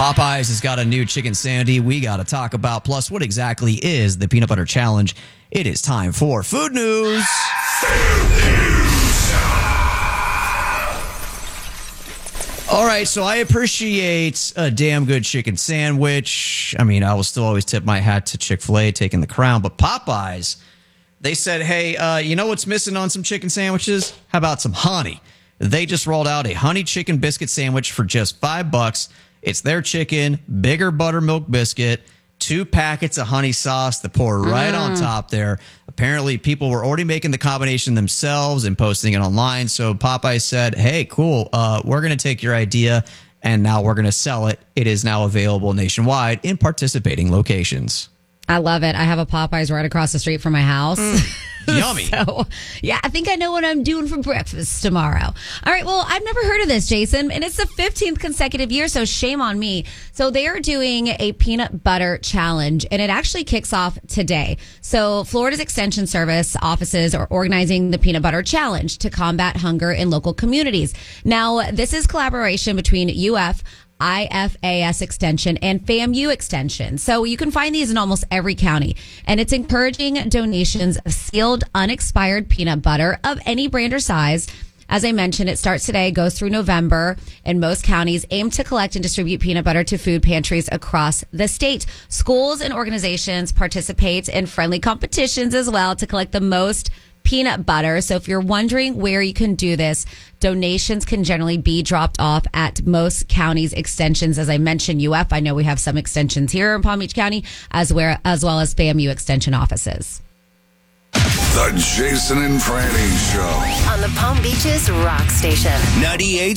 Popeyes has got a new chicken sandy we got to talk about. Plus, what exactly is the peanut butter challenge? It is time for food news. All right, so I appreciate a damn good chicken sandwich. I mean, I will still always tip my hat to Chick-fil-A taking the crown, but Popeyes, they said, hey, you know what's missing on some chicken sandwiches? How about some honey? They just rolled out a honey chicken biscuit sandwich for just $5. It's their chicken, bigger buttermilk biscuit, 2 packets of honey sauce to pour right on top there. Apparently, people were already making the combination themselves and posting it online. So Popeye said, hey, cool, we're going to take your idea, and now we're going to sell it. It is now available nationwide in participating locations. I love it. I have a Popeyes right across the street from my house. Yummy. So, yeah, I think I know what I'm doing for breakfast tomorrow. All right, well, I've never heard of this, Jason, and it's the 15th consecutive year, so shame on me. So they are doing a peanut butter challenge, and it actually kicks off today. So Florida's Extension Service offices are organizing the Peanut Butter Challenge to combat hunger in local communities. Now, this is collaboration between UF, IFAS Extension, and FAMU Extension. So you can find these in almost every county. And it's encouraging donations of sealed, unexpired peanut butter of any brand or size. As I mentioned, it starts today, goes through November, and most counties aim to collect and distribute peanut butter to food pantries across the state. Schools and organizations participate in friendly competitions as well to collect the most peanut butter. So if you're wondering where you can do this, donations can generally be dropped off at most counties' extensions. As I mentioned, UF, I know we have some extensions here in Palm Beach County, as well as FAMU extension offices. The Jason and Franny Show. On the Palm Beach's Rock Station. 98.